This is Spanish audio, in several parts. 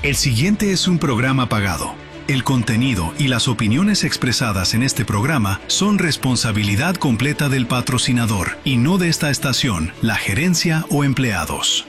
El siguiente es un programa pagado. El contenido y las opiniones expresadas en este programa son responsabilidad completa del patrocinador y no de esta estación, la gerencia o empleados.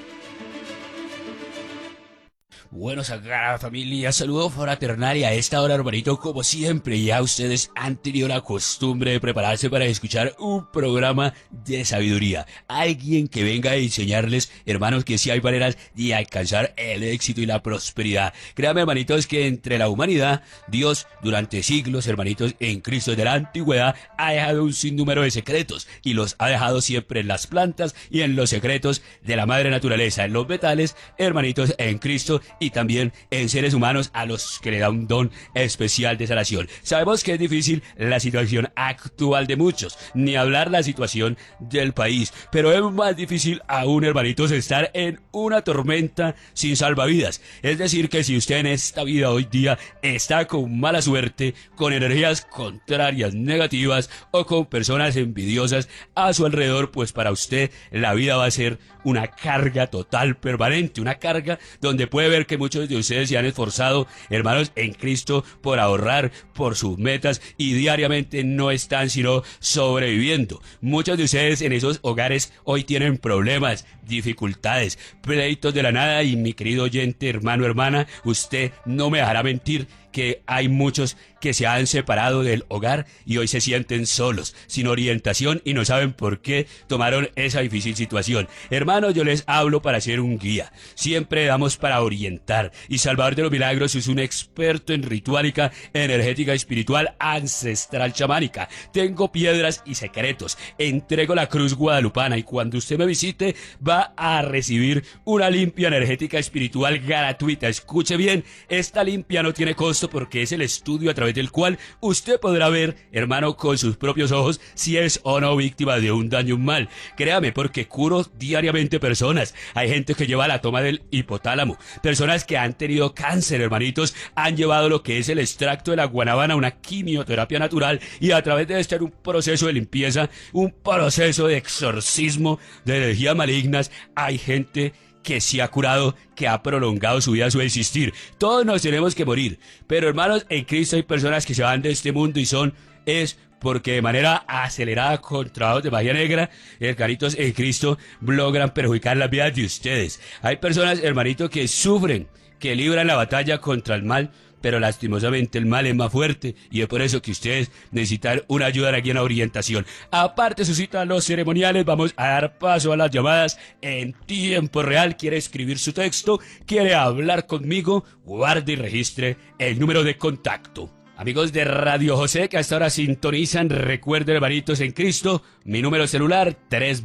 Bueno, Sagrada Familia, saludo fraternal y a esta hora, hermanito, como siempre, ya ustedes han tenido la costumbre de prepararse para escuchar un programa de sabiduría. Alguien que venga a enseñarles, hermanos, que sí hay maneras de alcanzar el éxito y la prosperidad. Créanme, hermanitos, que entre la humanidad, Dios, durante siglos, hermanitos, en Cristo desde la antigüedad, ha dejado un sinnúmero de secretos y los ha dejado siempre en las plantas y en los secretos de la madre naturaleza, en los metales, hermanitos, en Cristo y también en seres humanos a los que le da un don especial de sanación. Sabemos que es difícil la situación actual de muchos, ni hablar la situación del país, pero es más difícil aún, hermanitos, estar en una tormenta sin salvavidas. Es decir, que si usted en esta vida hoy día está con mala suerte, con energías contrarias, negativas o con personas envidiosas a su alrededor, pues para usted la vida va a ser una carga total, permanente, una carga donde puede ver que muchos de ustedes se han esforzado, hermanos, en Cristo por ahorrar, por sus metas y diariamente no están sino sobreviviendo. Muchos de ustedes en esos hogares hoy tienen problemas, dificultades, pleitos de la nada y mi querido oyente, hermano, hermana, usted no me dejará mentir que hay muchos que se han separado del hogar y hoy se sienten solos, sin orientación y no saben por qué tomaron esa difícil situación. Hermanos, yo les hablo para ser un guía. Siempre damos para orientar. Y Salvador de los Milagros es un experto en rituálica, energética, espiritual, ancestral, chamánica. Tengo piedras y secretos. Entrego la cruz guadalupana y cuando usted me visite va a recibir una limpia energética espiritual gratuita. Escuche bien, esta limpia no tiene costo porque es el estudio a través del cual usted podrá ver, hermano, con sus propios ojos si es o no víctima de un daño, un mal. Créame, porque curo diariamente personas. Hay gente que lleva la toma del hipotálamo, personas que han tenido cáncer, hermanitos, han llevado lo que es el extracto de la guanábana, una quimioterapia natural, y a través de este un proceso de limpieza, un proceso de exorcismo de energías malignas, hay gente que se ha curado, que ha prolongado su vida, su existir. Todos nos tenemos que morir, pero hermanos, en Cristo hay personas que se van de este mundo y es porque de manera acelerada, con trabajos de magia negra, hermanitos, en Cristo logran perjudicar las vidas de ustedes. Hay personas, hermanitos, que sufren, que libran la batalla contra el mal, pero lastimosamente el mal es más fuerte y es por eso que ustedes necesitan una ayuda aquí en la orientación. Aparte suscitan los ceremoniales, vamos a dar paso a las llamadas en tiempo real. ¿Quiere escribir su texto? ¿Quiere hablar conmigo? Guarde y registre el número de contacto. Amigos de Radio José que hasta ahora sintonizan, recuerden, hermanitos en Cristo, mi número celular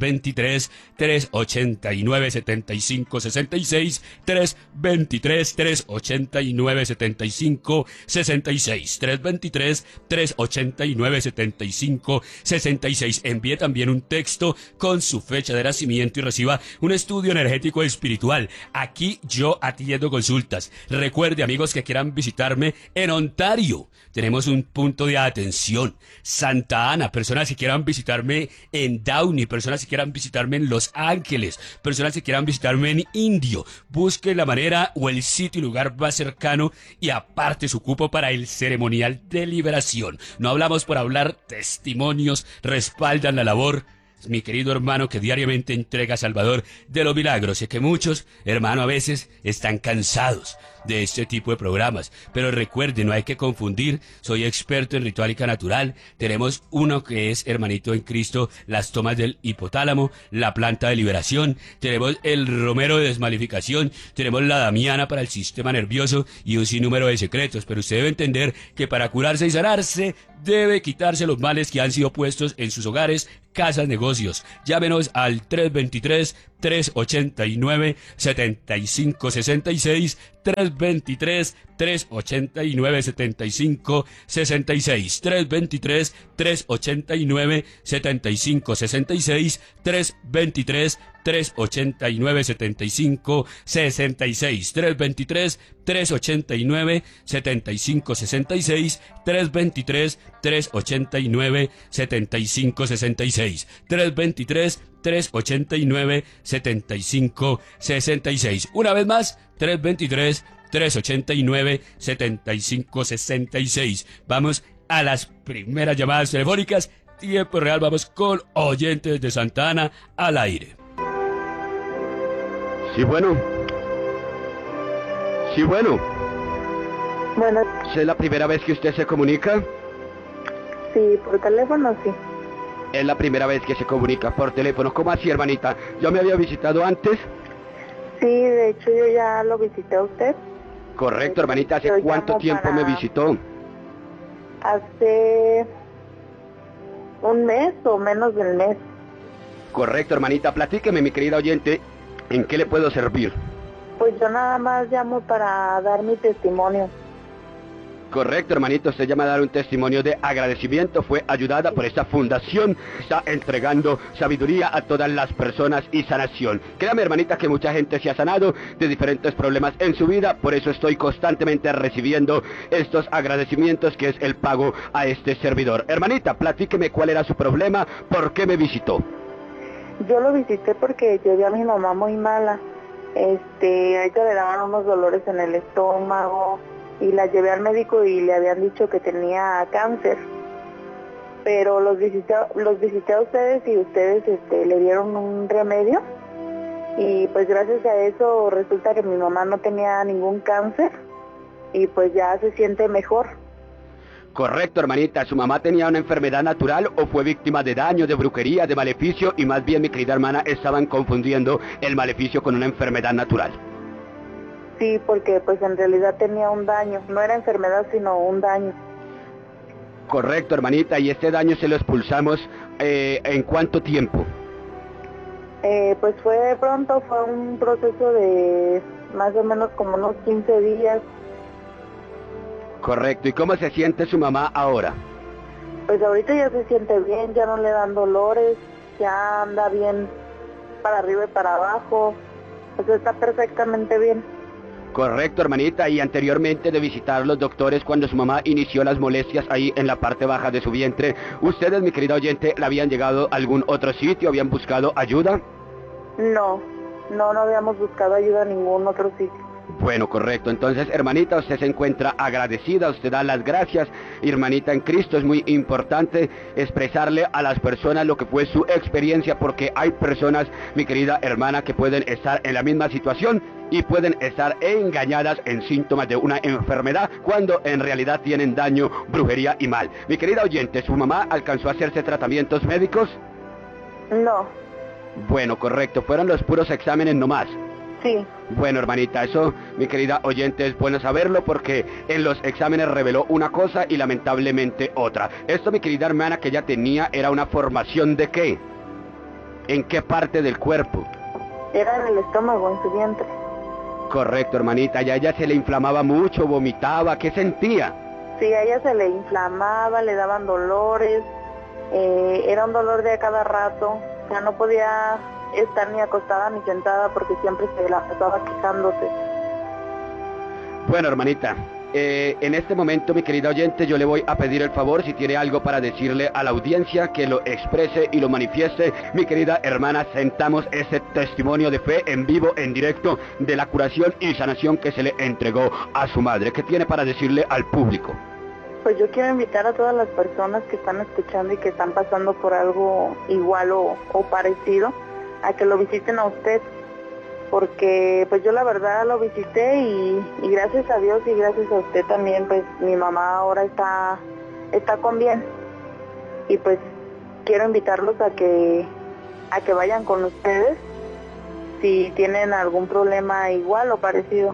323-389-7566, 323-389-7566, 323-389-7566. Envíe también un texto con su fecha de nacimiento y reciba un estudio energético espiritual. Aquí yo atiendo consultas. Recuerde, amigos, que quieran visitarme en Ontario. Tenemos un punto de atención. Santa Ana, personas que quieran visitarme en Downey, personas que quieran visitarme en Los Ángeles, personas que quieran visitarme en Indio. Busque la manera o el sitio y lugar más cercano y aparte su cupo para el ceremonial de liberación. No hablamos por hablar, testimonios respaldan la labor. Mi querido hermano que diariamente entrega a Salvador de los Milagros. Sé que muchos, hermano, a veces están cansados de este tipo de programas, pero recuerden, no hay que confundir. Soy experto en rituálica natural. Tenemos uno que es, hermanito en Cristo, las tomas del hipotálamo, la planta de liberación, tenemos el romero de desmalificación, tenemos la damiana para el sistema nervioso y un sinnúmero de secretos. Pero usted debe entender que para curarse y sanarse debe quitarse los males que han sido puestos en sus hogares, casas, negocios. Llámenos al 323-389-7566, 323-389-7566, 323-389-7566, 323-389-7566, 323-389-7566, 323-389-7566, 323-389-7566. Una vez más, 389-7566. Vamos a las primeras llamadas telefónicas. Tiempo real, vamos con oyentes de Santa Ana al aire. Sí, bueno. Sí, bueno. Bueno, ¿Es la primera vez que usted se comunica? sí, por teléfono sí. Es la primera vez que se comunica por teléfono. ¿Cómo así, hermanita? ¿Yo me había visitado antes? Sí, de hecho yo ya lo visité a usted. Correcto, hermanita. ¿Hace Yo cuánto llamo tiempo para- me visitó? Hace un mes o menos del mes. Correcto, hermanita. Platíqueme, mi querida oyente, ¿en qué le puedo servir? Pues yo nada más llamo para dar mi testimonio. Correcto, hermanito, usted llama a dar un testimonio de agradecimiento, fue ayudada por esta fundación, está entregando sabiduría a todas las personas y sanación. Créame, hermanita, que mucha gente se ha sanado de diferentes problemas en su vida, por eso estoy constantemente recibiendo estos agradecimientos que es el pago a este servidor. Hermanita, platíqueme cuál era su problema, por qué me visitó. Yo lo visité porque yo vi a mi mamá muy mala. A ella le daban unos dolores en el estómago y la llevé al médico y le habían dicho que tenía cáncer. Pero los visité a ustedes y ustedes le dieron un remedio y pues gracias a eso resulta que mi mamá no tenía ningún cáncer y pues ya se siente mejor. Correcto, hermanita, ¿su mamá tenía una enfermedad natural o fue víctima de daño, de brujería, de maleficio? Y más bien, mi querida hermana, estaban confundiendo el maleficio con una enfermedad natural. Sí, porque pues en realidad tenía un daño, no era enfermedad sino un daño. Correcto, hermanita, y este daño se lo expulsamos ¿en cuánto tiempo? Pues fue pronto, fue un proceso de más o menos como unos 15 días. Correcto, ¿y cómo se siente su mamá ahora? Pues ahorita ya se siente bien, ya no le dan dolores, ya anda bien para arriba y para abajo, pues está perfectamente bien. Correcto, hermanita, y anteriormente de visitar los doctores cuando su mamá inició las molestias ahí en la parte baja de su vientre, ¿ustedes, mi querida oyente, le habían llegado a algún otro sitio, habían buscado ayuda? No habíamos buscado ayuda en ningún otro sitio. Bueno, correcto. Entonces, hermanita, usted se encuentra agradecida, usted da las gracias. Hermanita en Cristo, es muy importante expresarle a las personas lo que fue su experiencia, porque hay personas, mi querida hermana, que pueden estar en la misma situación y pueden estar engañadas en síntomas de una enfermedad cuando en realidad tienen daño, brujería y mal. Mi querida oyente, ¿su mamá alcanzó a hacerse tratamientos médicos? No, Bueno, correcto. Fueron los puros exámenes nomás. sí. Bueno, hermanita, eso, mi querida oyente, es bueno saberlo porque en los exámenes reveló una cosa y lamentablemente otra. Esto, mi querida hermana, que ella tenía era una formación ¿de qué? ¿En qué parte del cuerpo? Era en el estómago, en su vientre. Correcto, hermanita, ya ella se le inflamaba mucho, vomitaba, ¿qué sentía? Sí, a ella se le inflamaba, le daban dolores, era un dolor de a cada rato, ya no podía estar ni acostada ni sentada porque siempre se la pasaba quejándose. Bueno, hermanita, en este momento, mi querida oyente, yo le voy a pedir el favor, si tiene algo para decirle a la audiencia, que lo exprese y lo manifieste. Mi querida hermana, sentamos ese testimonio de fe en vivo, en directo, de la curación y sanación que se le entregó a su madre. ¿Qué tiene para decirle al público? Pues yo quiero invitar a todas las personas que están escuchando y que están pasando por algo igual o parecido, a que lo visiten a usted, porque pues yo la verdad lo visité y gracias a Dios y gracias a usted también, pues mi mamá ahora está con bien, y pues quiero invitarlos a que vayan con ustedes si tienen algún problema igual o parecido.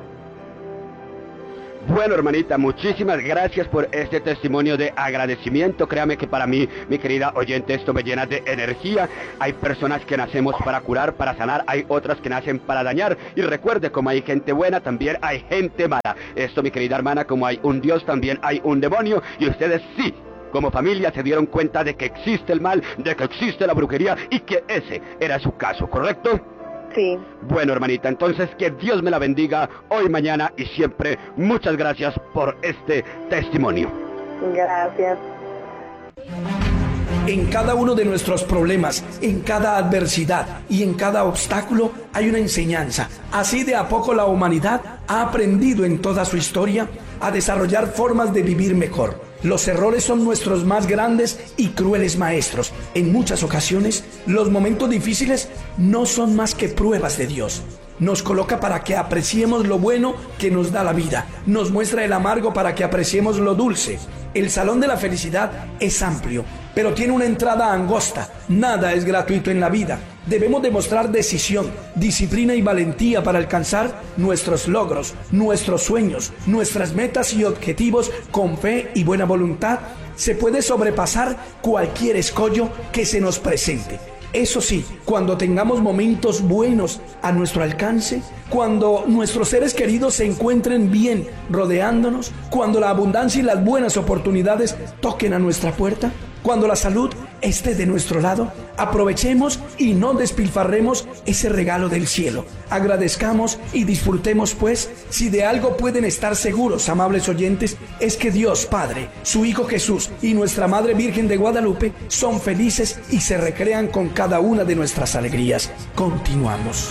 Bueno, hermanita, muchísimas gracias por este testimonio de agradecimiento. Créame que para mí, mi querida oyente, esto me llena de energía. Hay personas que nacemos para curar, para sanar, hay otras que nacen para dañar. Y recuerde, como hay gente buena, también hay gente mala. Esto, mi querida hermana, como hay un Dios, también hay un demonio. Y ustedes sí, como familia, se dieron cuenta de que existe el mal, de que existe la brujería y que ese era su caso, ¿correcto? Sí. Bueno, hermanita, entonces que Dios me la bendiga hoy, mañana y siempre. Muchas gracias por este testimonio. Gracias. En cada uno de nuestros problemas, en cada adversidad y en cada obstáculo hay una enseñanza. Así de a poco la humanidad ha aprendido en toda su historia a desarrollar formas de vivir mejor. Los errores son nuestros más grandes y crueles maestros. En muchas ocasiones, los momentos difíciles no son más que pruebas de Dios. Nos coloca para que apreciemos lo bueno que nos da la vida. Nos muestra el amargo para que apreciemos lo dulce. El salón de la felicidad es amplio, pero tiene una entrada angosta. Nada es gratuito en la vida. Debemos demostrar decisión, disciplina y valentía para alcanzar nuestros logros, nuestros sueños, nuestras metas y objetivos con fe y buena voluntad. Se puede sobrepasar cualquier escollo que se nos presente. Eso sí, cuando tengamos momentos buenos a nuestro alcance, cuando nuestros seres queridos se encuentren bien rodeándonos, cuando la abundancia y las buenas oportunidades toquen a nuestra puerta, cuando la salud esté de nuestro lado, aprovechemos y no despilfarremos ese regalo del cielo. Agradezcamos y disfrutemos, pues, si de algo pueden estar seguros, amables oyentes, es que Dios Padre, su Hijo Jesús y nuestra Madre Virgen de Guadalupe son felices y se recrean con cada una de nuestras alegrías. Continuamos.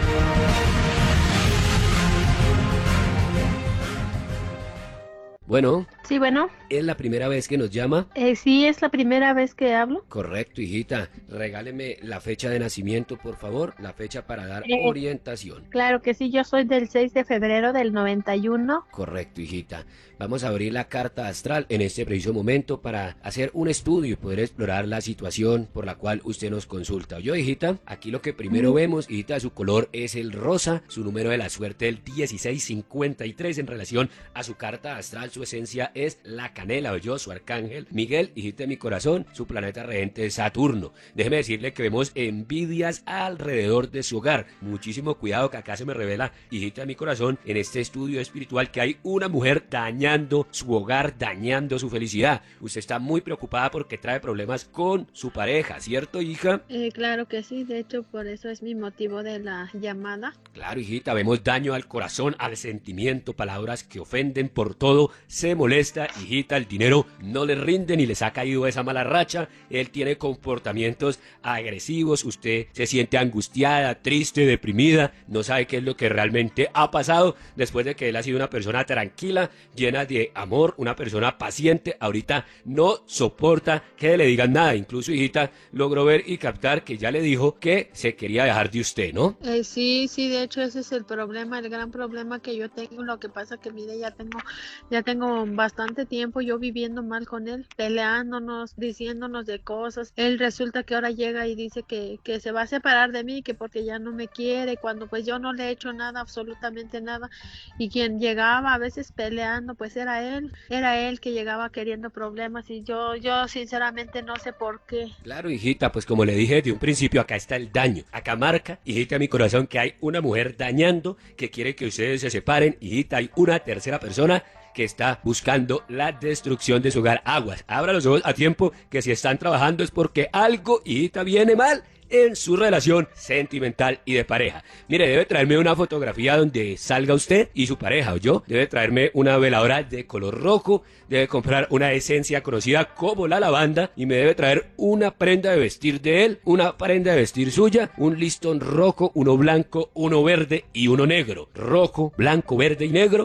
Bueno. Sí, bueno. ¿Es la primera vez que nos llama? Sí, es la primera vez que hablo. Correcto, hijita. Regáleme la fecha de nacimiento, por favor. La fecha para dar orientación. Claro que sí, yo soy del 6 de febrero del 91. Correcto, hijita. Vamos a abrir la carta astral en este preciso momento para hacer un estudio y poder explorar la situación por la cual usted nos consulta. ¿Oyó, hijita? Aquí lo que primero vemos, hijita, su color es el rosa, su número de la suerte el 1653 en relación a su carta astral, su esencia es la canela, oyó, su arcángel Miguel, hijita de mi corazón, su planeta regente es Saturno. Déjeme decirle que vemos envidias alrededor de su hogar. Muchísimo cuidado, que acá se me revela, hijita de mi corazón, en este estudio espiritual, que hay una mujer dañando su hogar, dañando su felicidad. Usted está muy preocupada porque trae problemas con su pareja, ¿cierto, hija? Claro que sí, de hecho por eso es mi motivo de la llamada. Claro, hijita, vemos daño al corazón, al sentimiento, palabras que ofenden, por todo se molesta, hijita, el dinero no le rinde ni les ha caído esa mala racha, él tiene comportamientos agresivos, usted se siente angustiada, triste, deprimida, no sabe qué es lo que realmente ha pasado después de que él ha sido una persona tranquila, llena de amor, una persona paciente. Ahorita no soporta que le digan nada. Incluso, hijita, logró ver y captar que ya le dijo que se quería dejar de usted, ¿no? Sí, de hecho ese es el problema, el gran problema que yo tengo. Lo que pasa que, mire, ya tengo bastante tiempo yo viviendo mal con él, peleándonos, diciéndonos de cosas. Él resulta que ahora llega y dice que se va a separar de mí, que porque ya no me quiere, cuando pues yo no le he hecho nada, absolutamente nada. Y quien llegaba a veces peleando, pues era él que llegaba queriendo problemas, y yo sinceramente no sé por qué. Claro, hijita, pues como le dije desde un principio, acá está el daño. Acá marca, hijita, mi corazón, que hay una mujer dañando, que quiere que ustedes se separen. Hijita, hay una tercera persona que está buscando la destrucción de su hogar. Aguas, abra los ojos a tiempo, que si están trabajando es porque algo, hijita, viene mal en su relación sentimental y de pareja. Mire, debe traerme una fotografía donde salga usted y su pareja, ¿oyó? Debe traerme una veladora de color rojo, debe comprar una esencia conocida como la lavanda, y me debe traer una prenda de vestir de él, una prenda de vestir suya, un listón rojo, uno blanco, uno verde y uno negro. Rojo, blanco, verde y negro.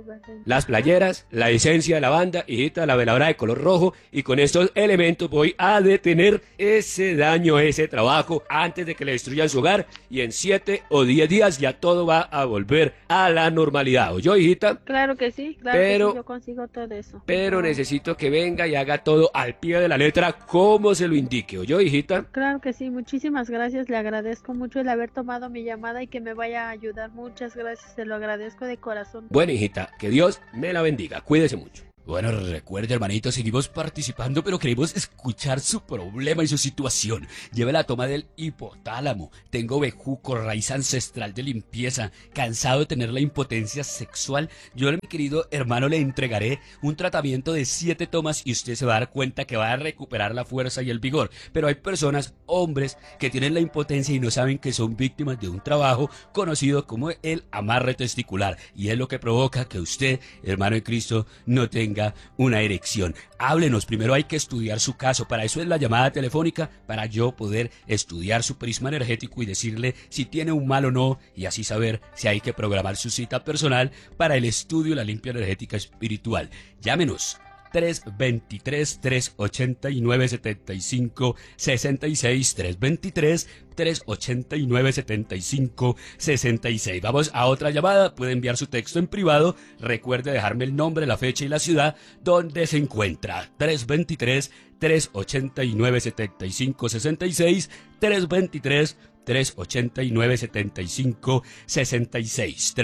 Las playeras, la esencia de lavanda, hijita, la veladora de color rojo, y con estos elementos voy a detener ese daño, ese trabajo, antes de que le destruyan su hogar, y en 7 o 10 días ya todo va a volver a la normalidad. ¿Oyó, hijita? Claro que sí, que sí, yo consigo todo eso. Pero necesito que venga y haga todo al pie de la letra como se lo indique. ¿Oyó, hijita? Claro que sí, muchísimas gracias, le agradezco mucho el haber tomado mi llamada y que me vaya a ayudar. Muchas gracias, se lo agradezco de corazón. Bueno, hijita, que Dios me la bendiga, cuídese mucho. Bueno, recuerde, hermanito, seguimos participando, pero queremos escuchar su problema y su situación. Lleve la toma del hipotálamo. Tengo bejuco, raíz ancestral de limpieza, cansado de tener la impotencia sexual. Yo, mi querido hermano, le entregaré un tratamiento de 7 tomas y usted se va a dar cuenta que va a recuperar la fuerza y el vigor. Pero hay personas, hombres, que tienen la impotencia y no saben que son víctimas de un trabajo conocido como el amarre testicular. Y es lo que provoca que usted, hermano de Cristo, no tenga una erección. Háblenos, primero hay que estudiar su caso. Para eso es la llamada telefónica, para yo poder estudiar su prisma energético y decirle si tiene un mal o no, y así saber si hay que programar su cita personal para el estudio de la limpia energética espiritual. Llámenos 323-389-7566, 323-389-7566. Vamos a otra llamada, puede enviar su texto en privado, recuerde dejarme el nombre, la fecha y la ciudad donde se encuentra. 323-389-7566, 323-389-7566,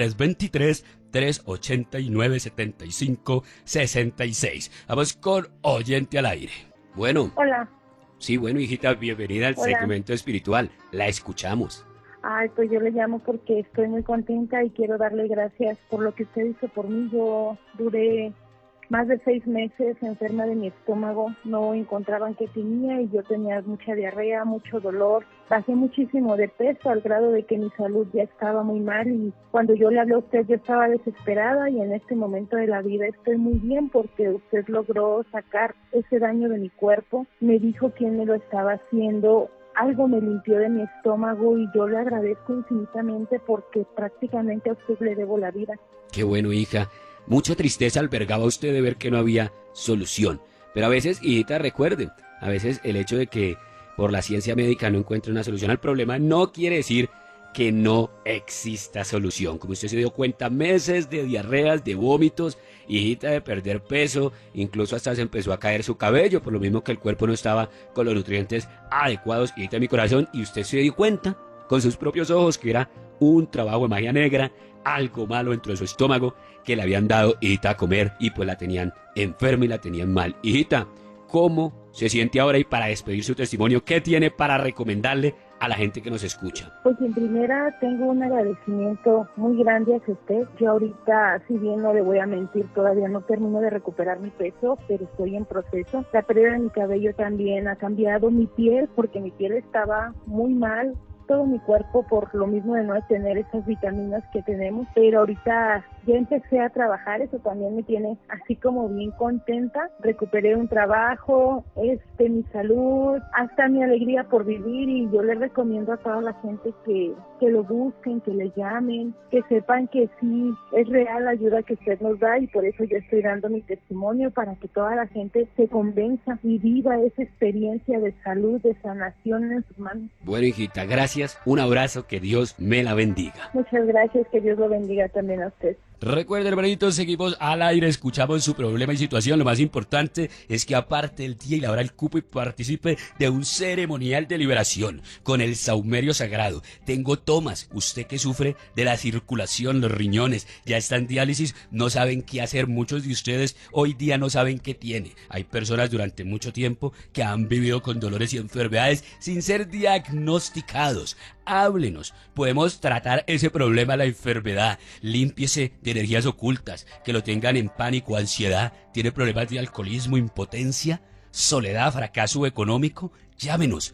323-389-7566. Vamos con oyente al aire. Bueno. Hola. Sí, bueno, hijita, bienvenida al segmento espiritual. La escuchamos. Ay, pues yo le llamo porque estoy muy contenta y quiero darle gracias por lo que usted hizo por mí. Yo duré más de 6 meses enferma de mi estómago, no encontraban qué tenía y yo tenía mucha diarrea, mucho dolor. Bajé muchísimo de peso al grado de que mi salud ya estaba muy mal y cuando yo le hablé a usted yo estaba desesperada y en este momento de la vida estoy muy bien porque usted logró sacar ese daño de mi cuerpo. Me dijo quién me lo estaba haciendo, algo me limpió de mi estómago y yo le agradezco infinitamente porque prácticamente a usted le debo la vida. Qué bueno, hija. Mucha tristeza albergaba usted de ver que no había solución. Pero a veces, hijita, recuerde, a veces el hecho de que por la ciencia médica no encuentre una solución al problema no quiere decir que no exista solución. Como usted se dio cuenta, meses de diarreas, de vómitos, hijita, de perder peso, incluso hasta se empezó a caer su cabello, por lo mismo que el cuerpo no estaba con los nutrientes adecuados, hijita de mi corazón, y usted se dio cuenta con sus propios ojos que era un trabajo de magia negra, algo malo dentro de su estómago que le habían dado, hijita, a comer y pues la tenían enferma y la tenían mal. Hijita, ¿cómo se siente ahora? Y para despedir su testimonio, ¿qué tiene para recomendarle a la gente que nos escucha? Pues en primera tengo un agradecimiento muy grande hacia usted. Yo ahorita, si bien no le voy a mentir, todavía no termino de recuperar mi peso, pero estoy en proceso. La pérdida de mi cabello también ha cambiado mi piel, porque mi piel estaba muy mal, todo mi cuerpo por lo mismo de no tener esas vitaminas que tenemos, pero ahorita ya empecé a trabajar, eso también me tiene así como bien contenta. Recuperé un trabajo, mi salud, hasta mi alegría por vivir, y yo le recomiendo a toda la gente que lo busquen, que le llamen, que sepan que sí es real la ayuda que usted nos da, y por eso yo estoy dando mi testimonio para que toda la gente se convenza y viva esa experiencia de salud, de sanación en sus manos. Bueno, hijita, gracias, un abrazo, que Dios me la bendiga. Muchas gracias, que Dios lo bendiga también a usted. Recuerden, hermanitos, seguimos al aire, escuchamos su problema y situación. Lo más importante es que aparte el día y la hora del cupo y participe de un ceremonial de liberación con el saumerio sagrado. Tengo tomas, usted que sufre de la circulación, los riñones, ya está en diálisis, no saben qué hacer. Muchos de ustedes hoy día no saben qué tiene. Hay personas durante mucho tiempo que han vivido con dolores y enfermedades sin ser diagnosticados. Háblenos, podemos tratar ese problema, la enfermedad. Límpiese de energías ocultas que lo tengan en pánico, ansiedad, tiene problemas de alcoholismo, impotencia, soledad, fracaso económico. Llámenos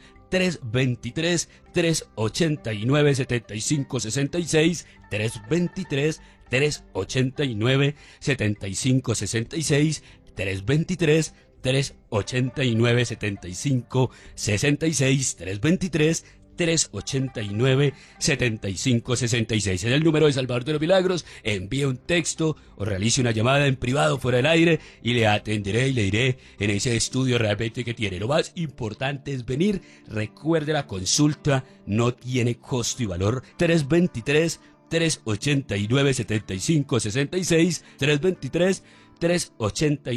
323-389-7566, 323-389-7566, 323-389-7566, 389-7566. Es el número de Salvador de los Milagros. Envíe un texto o realice una llamada en privado fuera del aire y le atenderé y le diré en ese estudio realmente que tiene. Lo más importante es venir. Recuerde, la consulta no tiene costo y valor. 323-389-7566,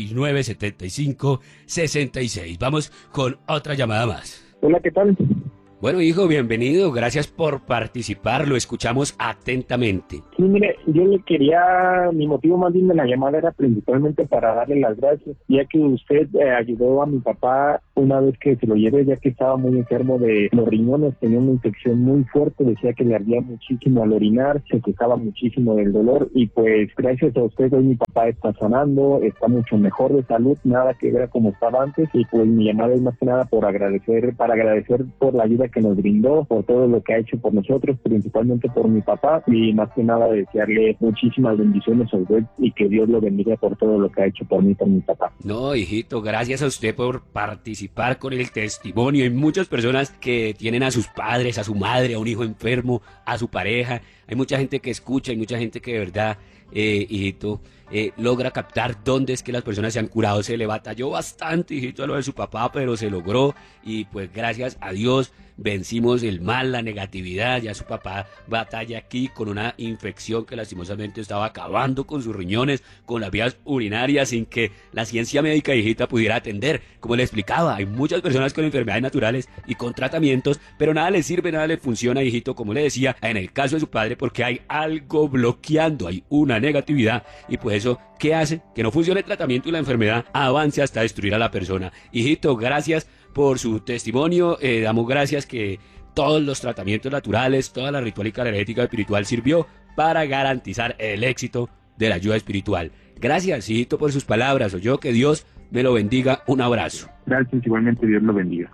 323-389-7566. Vamos con otra llamada más. Hola, ¿qué tal? Bueno, hijo, bienvenido, gracias por participar, lo escuchamos atentamente. Sí, mire, yo le quería, mi motivo más bien de la llamada era principalmente para darle las gracias, ya que usted ayudó a mi papá una vez que se lo llevé, ya que estaba muy enfermo de los riñones, tenía una infección muy fuerte, decía que le ardía muchísimo al orinar, se quejaba muchísimo del dolor, y pues gracias a usted hoy mi papá está sanando, está mucho mejor de salud, nada que ver como estaba antes, y pues mi llamada es más que nada para agradecer por la ayuda que nos brindó, por todo lo que ha hecho por nosotros, principalmente por mi papá, y más que nada desearle muchísimas bendiciones a usted y que Dios lo bendiga por todo lo que ha hecho por mí, por mi papá. No, hijito, gracias a usted por participar con el testimonio. Hay muchas personas que tienen a sus padres, a su madre, a un hijo enfermo, a su pareja. Hay mucha gente que escucha, hay mucha gente que de verdad, hijito, logra captar dónde es que las personas se han curado. Se le batalló bastante, hijito, a lo de su papá, pero se logró y pues gracias a Dios vencimos el mal, la negatividad. Ya su papá batalla aquí con una infección que lastimosamente estaba acabando con sus riñones, con las vías urinarias, sin que la ciencia médica, hijita, pudiera atender. Como le explicaba, hay muchas personas con enfermedades naturales y con tratamientos, pero nada les sirve, nada les funciona, hijito, como le decía, en el caso de su padre, porque hay algo bloqueando, hay una negatividad, y pues eso, ¿qué hace? Que no funcione el tratamiento y la enfermedad avance hasta destruir a la persona. Hijito, gracias por su testimonio, damos gracias que todos los tratamientos naturales, toda la ritualística energética espiritual sirvió para garantizar el éxito de la ayuda espiritual. Gracias, hijito, por sus palabras. Yo que Dios me lo bendiga. Un abrazo. Gracias, igualmente Dios lo bendiga.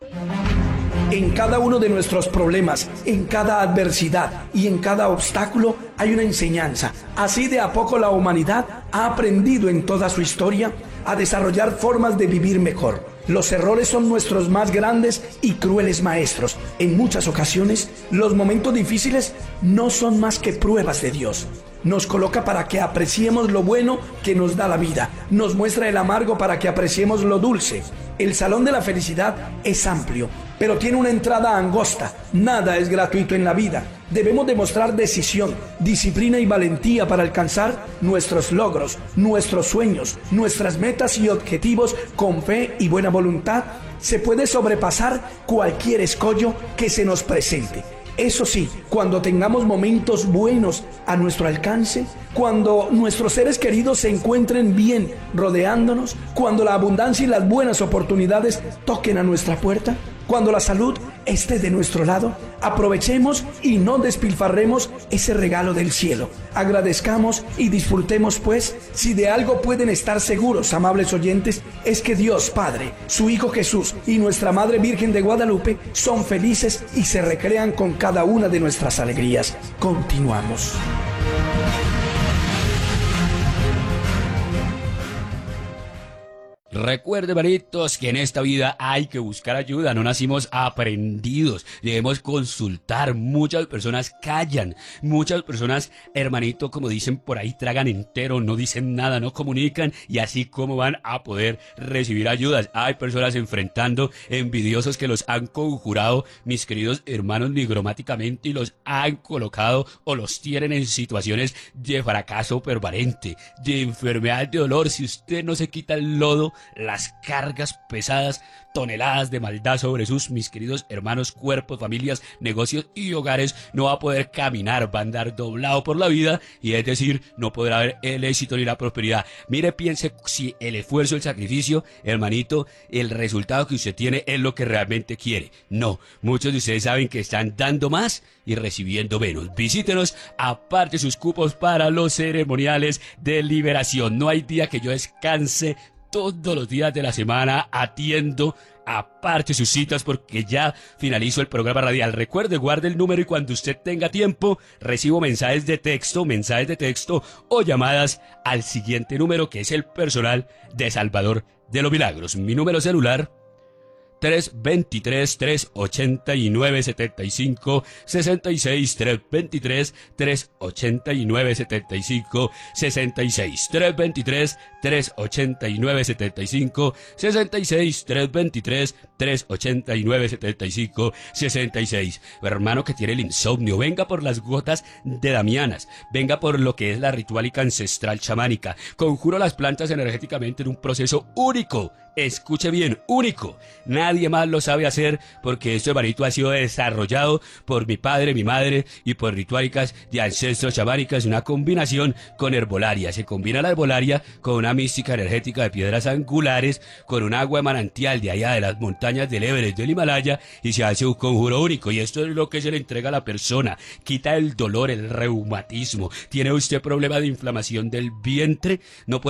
En cada uno de nuestros problemas, en cada adversidad y en cada obstáculo hay una enseñanza. Así de a poco la humanidad ha aprendido en toda su historia a desarrollar formas de vivir mejor. Los errores son nuestros más grandes y crueles maestros. En muchas ocasiones, los momentos difíciles no son más que pruebas de Dios. Nos coloca para que apreciemos lo bueno que nos da la vida. Nos muestra el amargo para que apreciemos lo dulce. El salón de la felicidad es amplio, pero tiene una entrada angosta. Nada es gratuito en la vida. Debemos demostrar decisión, disciplina y valentía para alcanzar nuestros logros, nuestros sueños, nuestras metas y objetivos con fe y buena voluntad. Se puede sobrepasar cualquier escollo que se nos presente. Eso sí, cuando tengamos momentos buenos a nuestro alcance, cuando nuestros seres queridos se encuentren bien rodeándonos, cuando la abundancia y las buenas oportunidades toquen a nuestra puerta, cuando la salud esté de nuestro lado, aprovechemos y no despilfarremos ese regalo del cielo. Agradezcamos y disfrutemos, pues, si de algo pueden estar seguros, amables oyentes, es que Dios Padre, su Hijo Jesús y nuestra Madre Virgen de Guadalupe son felices y se recrean con cada una de nuestras alegrías. Continuamos. Recuerde, hermanitos, que en esta vida hay que buscar ayuda, no nacimos aprendidos, debemos consultar. Muchas personas callan, muchas personas, hermanito, como dicen por ahí, tragan entero, no dicen nada, no comunican, y así como van a poder recibir ayudas. Hay personas enfrentando envidiosos que los han conjurado, mis queridos hermanos, nigromáticamente, y los han colocado o los tienen en situaciones de fracaso permanente, de enfermedad, de dolor. Si usted no se quita el lodo, las cargas pesadas, toneladas de maldad sobre sus, mis queridos hermanos, cuerpos, familias, negocios y hogares, no va a poder caminar, va a andar doblado por la vida, y es decir, no podrá haber el éxito ni la prosperidad. Mire, piense si el esfuerzo, el sacrificio, hermanito, el resultado que usted tiene es lo que realmente quiere. No, muchos de ustedes saben que están dando más y recibiendo menos. Visítenos, aparte sus cupos para los ceremoniales de liberación. No hay día que yo descanse. Todos los días de la semana atiendo, aparte sus citas, porque ya finalizo el programa radial. Recuerde, guarde el número y cuando usted tenga tiempo, recibo mensajes de texto o llamadas al siguiente número, que es el personal de Salvador de los Milagros. Mi número celular: 323-389-75-66, 323-389-75-66, 323-389-75-66, 389-75-66. Hermano que tiene el insomnio, venga por las gotas de Damianas, venga por lo que es la ritualica ancestral chamánica. Conjuro las plantas energéticamente en un proceso único. Escuche bien, único. Nadie más lo sabe hacer porque este hermanito ha sido desarrollado por mi padre, mi madre y por ritualicas de ancestros chamánicas, una combinación con herbolaria. Se combina la herbolaria con una mística energética de piedras angulares, con un agua de manantial de allá de las montañas del Everest, del Himalaya, y se hace un conjuro único. Y esto es lo que se le entrega a la persona. Quita el dolor, el reumatismo. ¿Tiene usted problema de inflamación del vientre? No puede